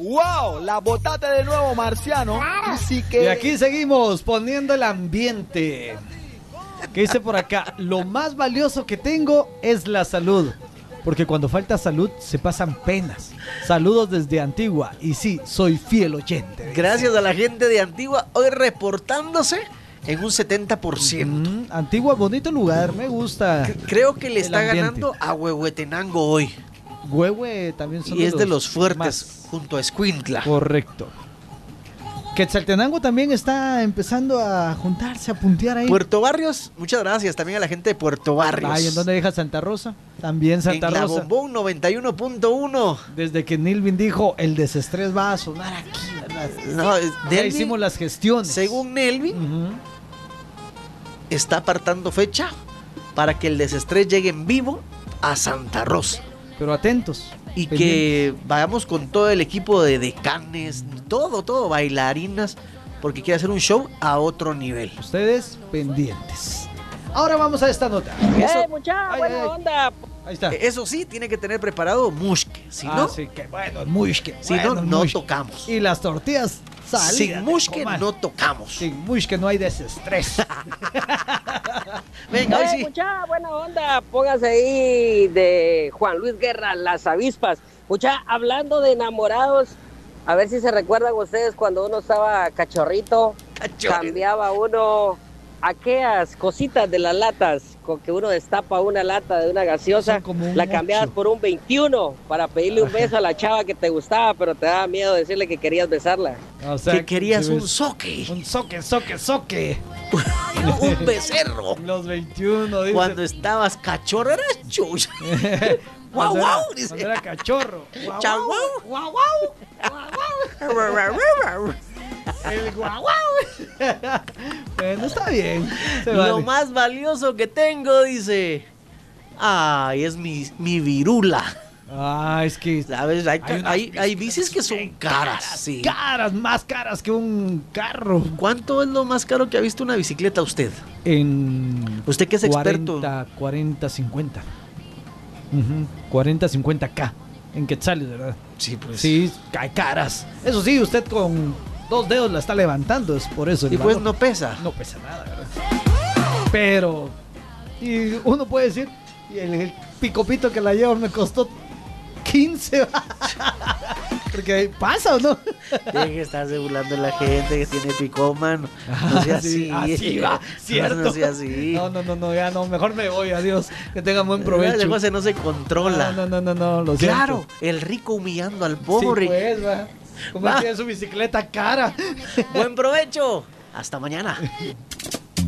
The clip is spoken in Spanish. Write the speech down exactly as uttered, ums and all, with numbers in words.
¡Wow! La botate de nuevo, Marciano. Así que... Y aquí seguimos poniendo el ambiente. ¿Qué dice por acá? Lo más valioso que tengo es la salud. Porque cuando falta salud se pasan penas. Saludos desde Antigua. Y sí, soy fiel oyente. Gracias a la gente de Antigua, hoy reportándose en un setenta por ciento. Mm, Antigua, bonito lugar, me gusta. C- Creo que le el está ambiente. ganando a Huehuetenango hoy. Huehue también son Y es de los fuertes, más. junto a Escuintla. Correcto. Quetzaltenango también está empezando a juntarse, a puntear ahí. Puerto Barrios, muchas gracias también a la gente de Puerto Barrios. Ay, ¿en dónde deja Santa Rosa? También Santa en la Rosa. Bombón noventa y uno punto uno. Desde que Nilvin dijo, el desestrés va a sonar aquí, ¿verdad? No, es- Ya Nelvin, hicimos las gestiones. según Nelvin, Ujú. está apartando fecha para que el desestrés llegue en vivo a Santa Rosa. Pero atentos. Y pendientes. que vayamos con todo el equipo de decanes, todo, todo, bailarinas, porque quiere hacer un show a otro nivel. Ustedes pendientes. Ahora vamos a esta nota. Eso, ¡Eh, mucha Ay, buena ay, ay. onda! Ahí está. eso sí, tiene que tener preparado mushke. Si ah, no, sí, que bueno, mushke. si bueno, no, no mushke. tocamos. Y las tortillas salidas Sin de mushke comal. no tocamos. Sin mushke no hay desestrés. Venga, hoy ¡Eh, sí. mucha buena onda! Póngase ahí de Juan Luis Guerra, Las Avispas. Mucha, hablando de enamorados, a ver si se recuerdan ustedes cuando uno estaba cachorrito, Cachorrito. cambiaba uno aquellas cositas de las latas, con que uno destapa una lata de una gaseosa, Son como un la cambiabas ocho. por un veintiuno para pedirle un beso a la chava que te gustaba, pero te daba miedo decirle que querías besarla. O sea, Que querías si un ves- soque, Un soque, soque, soque. un becerro. Los veintiuno, dice. Cuando estabas cachorro eras chucha. Guau, Cuando guau, era- dice. Cuando era cachorro. Guau, Chau, guau, guau, guau. El guau, guau. Bueno, está bien. Se Lo vale. más valioso que tengo, dice. Ay, es mi, mi virula. Ah, es que ¿Sabes? Hay, Hay unas hay, hay bicis que bicicletas son bien caras, sí. caras, más caras que un carro. ¿Cuánto es lo más caro que ha visto una bicicleta usted? En Usted que es experto. cuarenta, cuarenta, cincuenta. Ujú, cuarenta, cincuenta K. En quetzales, ¿verdad? Sí, pues. Sí, cae caras. Eso sí, usted con dos dedos la está levantando, es por eso. el Y pues valor. no pesa. No pesa nada, ¿verdad? Pero, y uno puede decir, y el, el picopito que la lleva me costó quince. Porque pasa o no. Tiene que estarse burlando de la gente que tiene picó, mano. No sea Sí, así. así va, cierto. No sea así. No, no, no, no, ya no, mejor me voy, adiós. Que tengan buen provecho. El José no se controla. No, no, no, no, no, lo siento. Claro, el rico humillando al Sí, pobre. pues, va. Como Va. tiene su bicicleta cara. Buen provecho. Hasta mañana.